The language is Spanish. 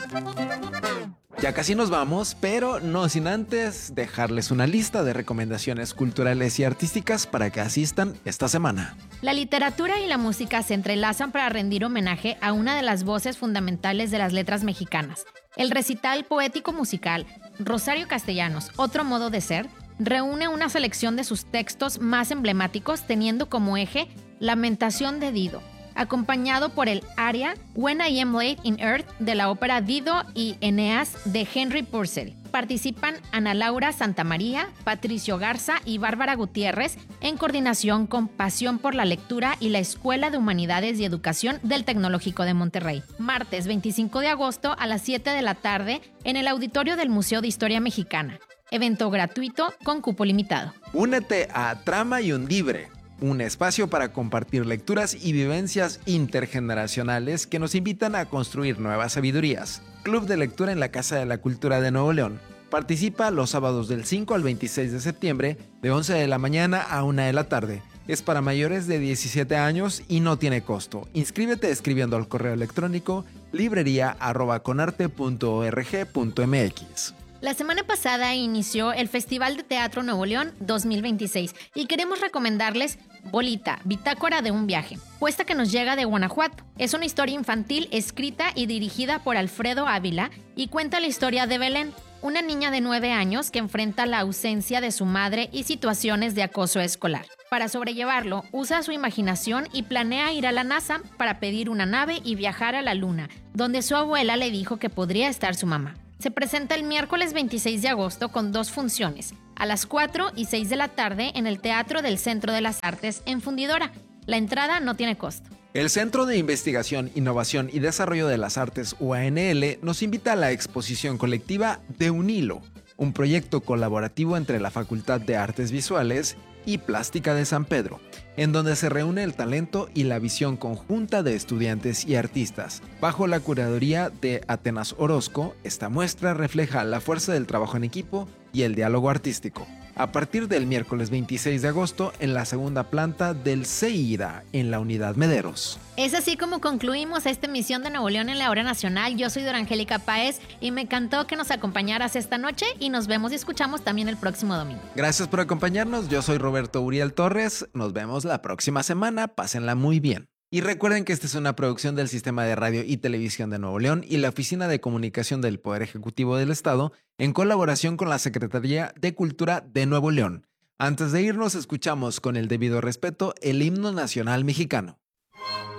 Ya casi nos vamos, pero no sin antes dejarles una lista de recomendaciones culturales y artísticas para que asistan esta semana. La literatura y la música se entrelazan para rendir homenaje a una de las voces fundamentales de las letras mexicanas. El recital poético musical Rosario Castellanos, Otro modo de ser, reúne una selección de sus textos más emblemáticos teniendo como eje Lamentación de Dido, acompañado por el aria When I Am Laid in Earth de la ópera Dido y Eneas de Henry Purcell. Participan Ana Laura Santamaría, Patricio Garza y Bárbara Gutiérrez en coordinación con Pasión por la Lectura y la Escuela de Humanidades y Educación del Tecnológico de Monterrey. Martes 25 de agosto a las 7 de la tarde en el auditorio del Museo de Historia Mexicana. Evento gratuito con cupo limitado. Únete a Trama y Undibre, un espacio para compartir lecturas y vivencias intergeneracionales que nos invitan a construir nuevas sabidurías. Club de lectura en la Casa de la Cultura de Nuevo León. Participa los sábados del 5 al 26 de septiembre, de 11 de la mañana a 1 de la tarde. Es para mayores de 17 años y no tiene costo. Inscríbete escribiendo al correo electrónico librería@conarte.org.mx. La semana pasada inició el Festival de Teatro Nuevo León 2026 y queremos recomendarles Bolita, Bitácora de un viaje, puesta que nos llega de Guanajuato. Es una historia infantil escrita y dirigida por Alfredo Ávila y cuenta la historia de Belén, una niña de 9 años que enfrenta la ausencia de su madre y situaciones de acoso escolar. Para sobrellevarlo, usa su imaginación y planea ir a la NASA para pedir una nave y viajar a la Luna, donde su abuela le dijo que podría estar su mamá. Se presenta el miércoles 26 de agosto con 2 funciones, a las 4 y 6 de la tarde en el Teatro del Centro de las Artes en Fundidora. La entrada no tiene costo. El Centro de Investigación, Innovación y Desarrollo de las Artes UANL nos invita a la exposición colectiva De un Hilo, un proyecto colaborativo entre la Facultad de Artes Visuales y Plástica de San Pedro, en donde se reúne el talento y la visión conjunta de estudiantes y artistas. Bajo la curaduría de Atenas Orozco, esta muestra refleja la fuerza del trabajo en equipo y el diálogo artístico. A partir del miércoles 26 de agosto en la segunda planta del CEIDA, en la Unidad Mederos. Es así como concluimos esta emisión de Nuevo León en la Hora Nacional. Yo soy Dora Angélica Páez y me encantó que nos acompañaras esta noche y nos vemos y escuchamos también el próximo domingo. Gracias por acompañarnos, yo soy Roberto Uriel Torres, nos vemos la próxima semana, pásenla muy bien. Y recuerden que esta es una producción del Sistema de Radio y Televisión de Nuevo León y la Oficina de Comunicación del Poder Ejecutivo del Estado en colaboración con la Secretaría de Cultura de Nuevo León. Antes de irnos, escuchamos con el debido respeto el himno nacional mexicano.